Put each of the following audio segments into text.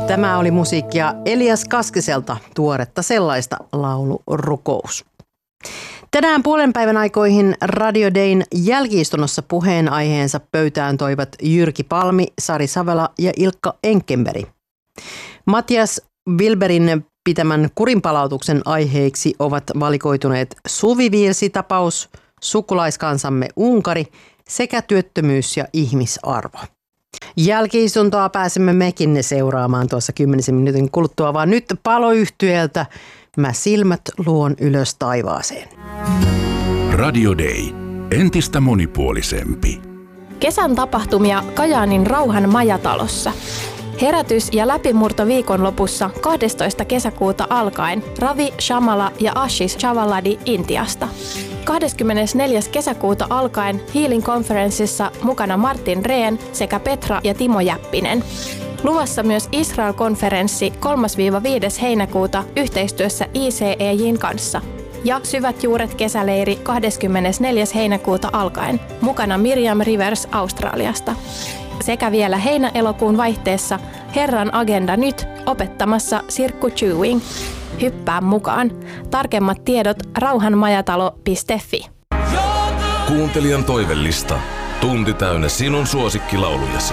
Tämä oli musiikkia Elias Kaskiselta, tuoretta sellaista, laulu Rukous. Tänään puolen päivän aikoihin Radio Dayn jälki-istunnossa puheenaiheensa pöytään toivat Jyrki Palmi, Sari Savela ja Ilkka Enkenberg. Matias Wilberin pitämän kurinpalautuksen aiheiksi ovat valikoituneet suvivirsitapaus, sukulaiskansamme Unkari sekä työttömyys ja ihmisarvo. Jälki-istuntoa pääsemme mekin seuraamaan tuossa 10 minuutin kuluttua, vaan nyt Paloyhtyeltä Mä silmät luon ylös taivaaseen. Radio Day. Entistä monipuolisempi. Kesän tapahtumia Kajaanin Rauhan majatalossa. Herätys- ja läpimurto viikonlopussa 12. kesäkuuta alkaen Ravi Shamala ja Ashish Chavaladi Intiasta. 24. kesäkuuta alkaen Healing Conferenceissa mukana Martin Rehn sekä Petra ja Timo Jäppinen. Luvassa myös Israel-konferenssi 3-5. heinäkuuta yhteistyössä ICEJin kanssa. Ja Syvät juuret kesäleiri 24. heinäkuuta alkaen. Mukana Miriam Rivers Australiasta. Sekä vielä heinä-elokuun vaihteessa Herran agenda nyt opettamassa Sirkku Chewing. Hyppää mukaan. Tarkemmat tiedot rauhanmajatalo.fi. Kuuntelijan toivellista. Tunti täynnä sinun suosikkilaulujasi.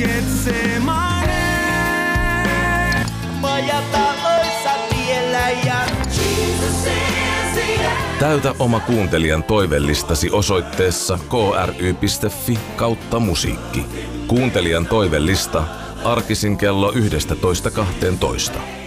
Täytä oma kuuntelijan toivellistasi osoitteessa kry.fi/musiikki. Kuuntelijan toivellista arkisin kello 11:12.